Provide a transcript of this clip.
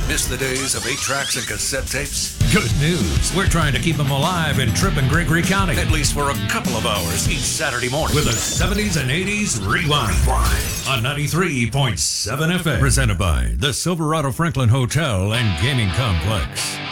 Miss the days of 8-tracks and cassette tapes? Good news. We're trying to keep them alive in Tripp and Gregory County. At least for a couple of hours each Saturday morning. With a 70s and 80s rewind. On 93.7 FM. Presented by the Silverado Franklin Hotel and Gaming Complex.